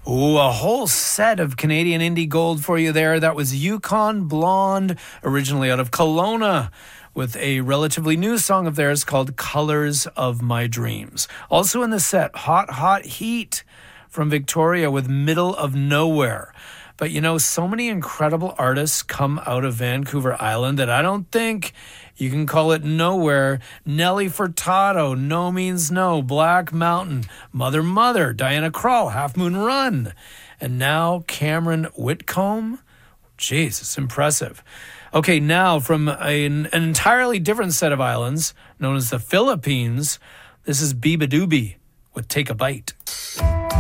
Ooh, a whole set of Canadian indie gold for you there. That was Yukon Blonde, originally out of Kelowna, with a relatively new song of theirs called Colors of My Dreams. Also in the set, Hot Hot Heat from Victoria with Middle of Nowhere. But you know, so many incredible artists come out of Vancouver Island that I don't think you can call it nowhere. Nelly Furtado, No Means No, Black Mountain, Mother, Diana Krall, Half Moon Run. And now Cameron Whitcomb. Jeez, it's impressive. Okay, now from an entirely different set of islands known as the Philippines, this is Biba Doobie with Take a Bite.